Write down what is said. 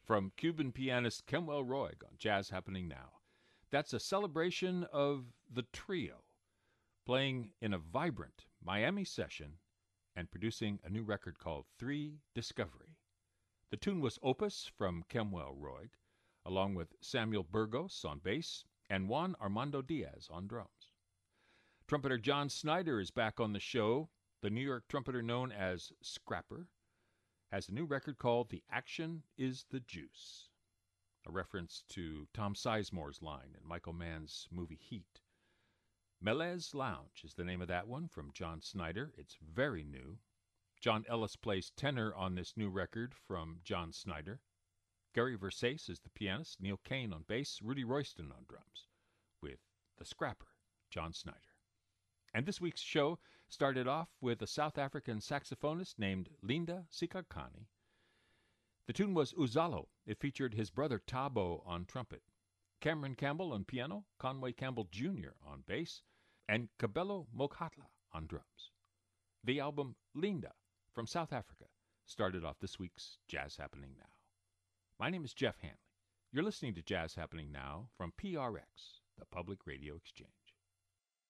from Cuban pianist Kemuel Roig on Jazz Happening Now. That's a celebration of the trio, playing in a vibrant Miami session and producing a new record called 3 Discovery. The tune was Opus from Kemuel Roig, along with Samuel Burgos on bass and Juan Armando Diaz on drums. Trumpeter John Snyder is back on the show. The New York trumpeter known as Scrapper has a new record called The Action is the Juice, a reference to Tom Sizemore's line in Michael Mann's movie Heat. Melez Lounge is the name of that one from John Snyder. It's very new. John Ellis plays tenor on this new record from John Snyder. Gary Versace is the pianist, Neil Kane on bass, Rudy Royston on drums, with the Scrapper, John Snyder. And this week's show started off with a South African saxophonist named Linda Sikhakhane. The tune was Uzalo. It featured his brother Thabo on trumpet, Cameron Campbell on piano, Conway Campbell Jr. on bass, and Kabelo Mokhatla on drums. The album Linda from South Africa started off this week's Jazz Happening Now. My name is Jeff Hanley. You're listening to Jazz Happening Now from PRX, the Public Radio Exchange.